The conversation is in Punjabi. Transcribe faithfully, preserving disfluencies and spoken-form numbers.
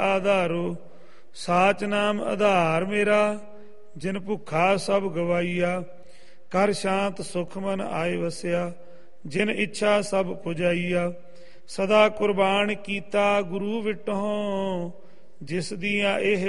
ਆਧਾਰੋ। ਸਾਚ ਨਾਮ ਆਧਾਰ ਮੇਰਾ, ਜਿਨ ਭੁੱਖਾ ਸਭ ਗਵਾਈਆ। ਕਰ ਸ਼ਾਂਤ ਸੁਖ ਮਨ ਆਏ ਵਸਿਆ, ਜਿਨ ਇੱਛਾ ਸਭ ਪੁਜਾਈਆ। ਸਦਾ ਕੁਰਬਾਨ ਕੀਤਾ ਗੁਰੂ ਵਿਟਹੁ, ਜਿਸ ਦੀਆਂ ਇਹ